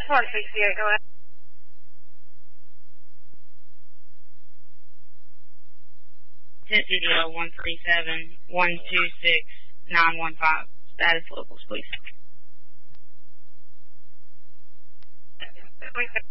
168, go ahead. Tennessee 137-126-915. Status locals, please.